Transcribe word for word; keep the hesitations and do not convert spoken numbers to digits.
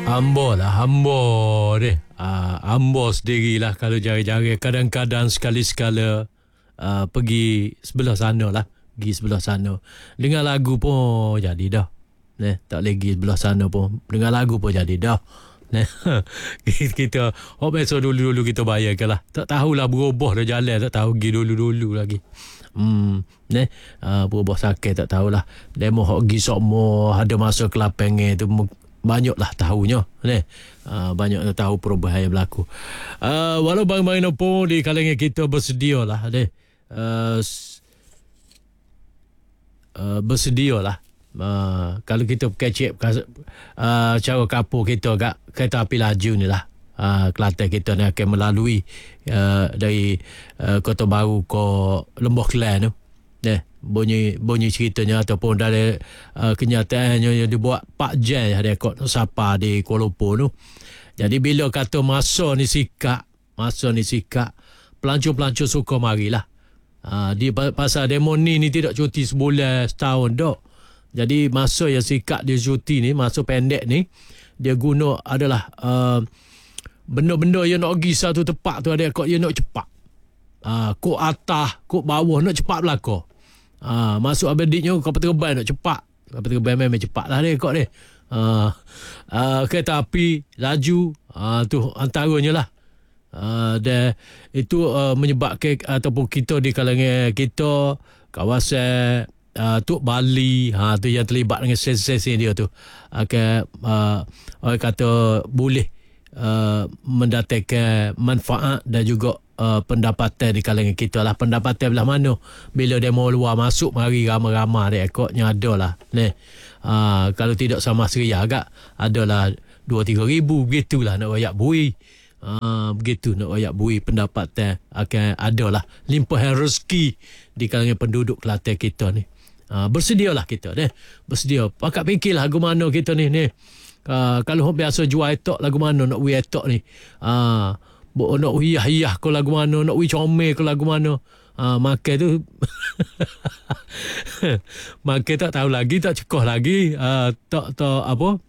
Ambo lah, ambo deh. Uh, ambo sendirilah kalau jari-jari. Kadang-kadang sekali-sekala uh, pergi sebelah sana lah. Pergi sebelah sana. Dengar lagu pun jadi dah. Neh, tak lagi sebelah sana pun. Dengar lagu pun jadi dah. Neh, kita, oh besok dulu-dulu kita bayarkan lah. Tak tahulah berubah dah jalan. Tak tahu pergi dulu-dulu lagi. Hmm, neh, uh, berubah sakit tak tahulah. Demo hok gi sokmo ada masa kelapeng tu banyaklah tahunya neh. Uh, banyak tahu perubahan yang berlaku. Uh, walau bagaimana pun di kalangan kita bersedialah neh. Uh, uh, bersedialah. Uh, kalau kita kecip uh, cara kapur kita kat kereta api laju ni lah. Uh, Kelantan kita ni akan melalui uh, dari uh, Kota Baru ke Lembah Kelang tu. Eh, bunyi bunyi ceritanya ataupun dari uh, kenyataannya yang dibuat Pak Jan ada kot siapa di Kuala Lumpur tu. Jadi bila kata masa ni sikap, masa ni sikap, pelancong-pelancong suka marilah. Uh, di pasal demo ni ni tidak cuti sebulan setahun dok. Jadi masa yang sikap dia cuti ni, masa pendek ni, dia guna adalah uh, benda-benda yang nak pergi satu tempat tu ada kot yang nak cepat. Ah, kok atas, kok bawah nak cepat belaka. Ah, masuk abadiknya kapal terbang nak cepat. Kapal terbang memang cepatlah dia kok dia. Ah, ah, kereta api laju, ah, tu antaranya lah. Ah, dan itu uh, menyebabkan ataupun kita di kalangan kita kawasan Uh, Tuk Bali, ha, tu yang terlibat dengan sesi-sesi dia tu akan uh, orang kata boleh uh, mendatangkan manfaat dan juga uh, pendapatan di kalangan kita lah. Pendapatan belah mana bila demo luar masuk mari ramai-ramai dia ekotnya ada lah ni. Uh, kalau tidak sama seria agak adalah dua tiga ribu begitulah nak royak bui. Uh, begitu nak royak bui pendapatan akan adalah limpahan rezeki di kalangan penduduk Kelantan kita ni. Uh, bersedialah kita deh. Bersedia. Pakat fikirlah lagu mana kita ni ni. Uh, kalau biasa jual etok lagu mana nak wi etok ni. Ah, uh, nak wi hiyah ke lagu mana, nak wi comel ke lagu mana. Ah, uh, makan tu makan tak tahu lagi, tak cekoh lagi. Uh, tak tak apa.